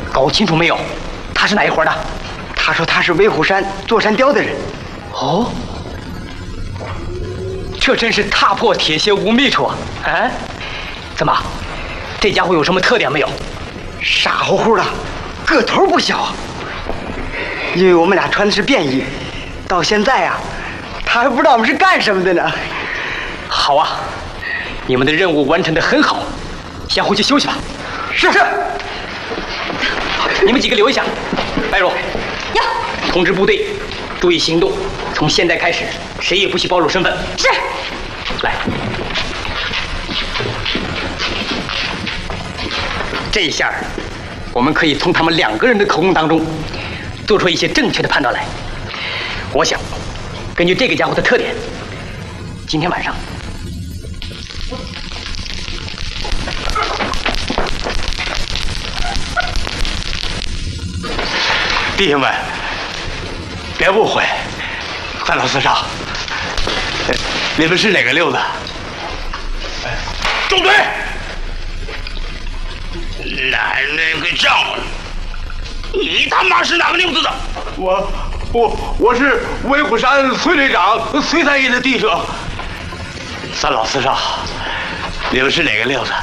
搞清楚没有？他是哪一伙的？ 他说他是威虎山座山雕的人。 哦，这真是踏破铁鞋无觅处啊！啊，怎么，这家伙有什么特点没有？ 傻乎乎的，个头不小。因为我们俩穿的是便衣，到现在啊，他还不知道我们是干什么的呢。 好啊，你们的任务完成得很好，先回去休息吧。 是。 你们几个留一下。白茹， 呀， 通知部队，注意行动。从现在开始，谁也不许暴露身份。 是。 来，这一下，我们可以从他们2个人的口供当中，做出一些正确的判断来。我想，根据这个家伙的特点，今天晚上。 弟兄们，别误会，范老四少，你们是哪个溜子？ 中队，那个账，你他妈是哪个溜子的？ 我是威虎山崔队长崔三爷的弟兄。三老四少，你们是哪个溜子？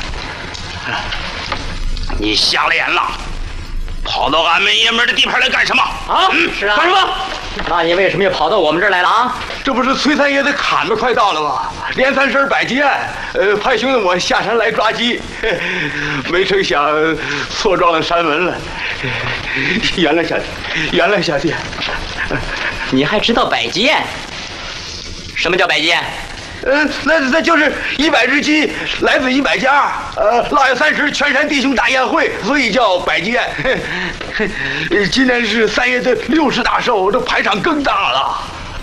你瞎了眼了！跑到俺们爷们的地盘来干什么？ 啊，是啊，干什么？那你为什么又跑到我们这儿来了啊？ 这不是崔三爷的坎子快到了吗？连3声摆鸡案，派兄弟我下山来抓鸡，没成想错撞了山门了。原谅小弟，原谅小弟。 你还知道摆鸡案？什么叫摆鸡案？ 那就是100只鸡来自100家，腊月30全山弟兄大宴会，所以叫百鸡宴。今年是三爷的60大寿，这排场更大了。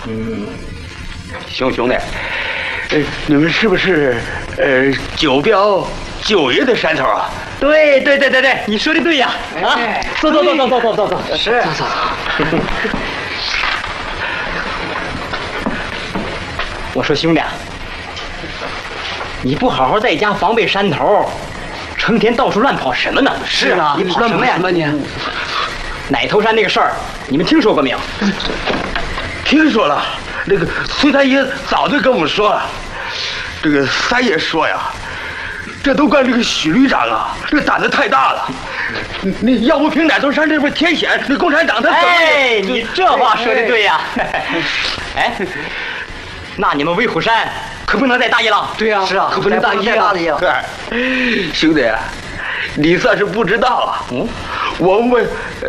兄弟，你们是不是九标九爷的山头啊？ 对，你说的对呀！啊，走， 是。 走。我说兄弟，你不好好在家防备山头，成天到处乱跑什么呢？ 是啊，你跑什么呀你？ 奶头山那个事儿，你们听说过没有？ 听说了，那个崔三爷早就跟我们说了。这个三爷说呀，这都怪这个许旅长啊，这个胆子太大了。你要不凭奶头山这边天险，那共产党他怎么？ 哎，你这话说的对呀。哎，那你们威虎山可不能再大意了。 对呀， 是啊， 可不能大意啊。 兄弟，你算是不知道啊。我们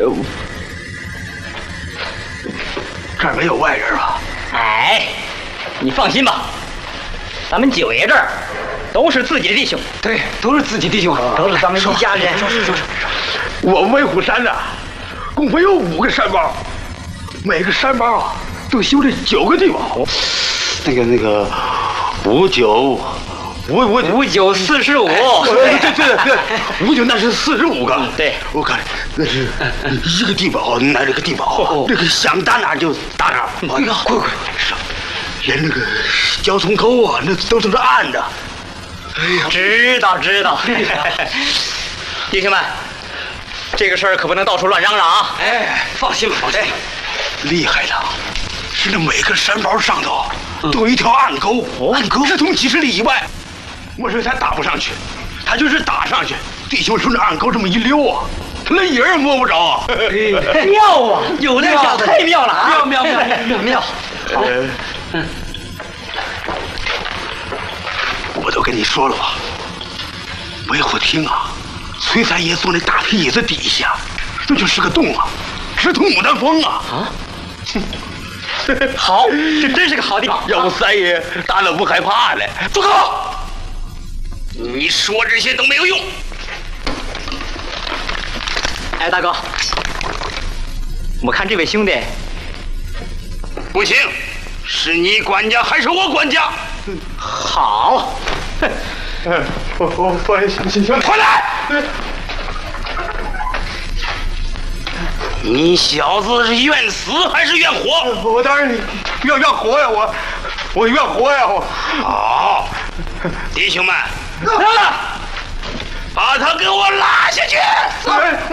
这儿没有外人吧？ 哎，你放心吧，咱们九爷这儿都是自己的弟兄。 对，都是自己弟兄，都是咱们一家人。说。 我们威虎山啊，共分有5个山包，每个山包啊都修了9个地堡。那个5945，对，59那是45个。 对， 我看那是一个地堡，那个地堡，那个想打哪就打哪。哎呀，快，连那个交通沟啊，那都是暗的。哎呀， 知道。弟兄们，这个事儿可不能到处乱嚷嚷啊！ 哎，放心吧。 厉害了，是那每个山包上头都有一条暗沟，暗沟直通几十里以外。我说他打不上去，他就是打上去，弟兄顺着暗沟这么一溜啊，他连影也摸不着。 妙啊，有那小子太妙了啊！ 妙。 好，我都跟你说了吧，威虎厅啊，崔三爷坐那大皮椅子底下，那就是个洞啊，直通牡丹峰啊！ 好，这真是个好地方。 要不三爷打了不害怕嘞？ 住口！你说这些都没有用。 哎，大哥，我看这位兄弟不行，是你管家还是我管家？ 好。 我快来！你小子是愿死还是愿活？ 我当然愿活呀，我愿活呀，我。 好，弟兄们，把他给我拉下去！